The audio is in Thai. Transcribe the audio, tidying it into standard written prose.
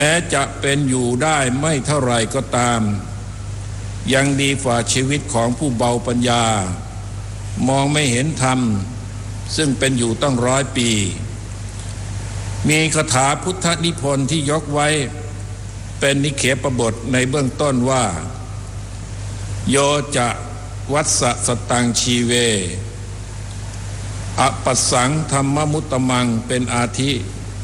แม้จะเป็นอยู่ได้ไม่เท่าไรก็ตามยังดีกว่าชีวิตของผู้เบาปัญญามองไม่เห็นธรรมซึ่งเป็นอยู่ตั้ง100 ปีมีคาถาพุทธนิพนธ์ที่ยกไว้เป็นนิเขปบทในเบื้องต้นว่าโยจะวัสสตังชีเวอปัสสังธรรมมุตตมังเป็นอาทิ